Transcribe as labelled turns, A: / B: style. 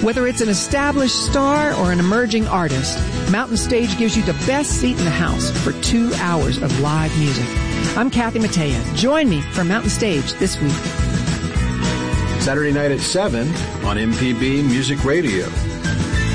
A: Whether it's an established star or an emerging artist, Mountain Stage gives you the best seat in the house for 2 hours of live music. I'm Kathy Mattea. Join me for Mountain Stage this week.
B: Saturday night at 7 on MPB Music Radio.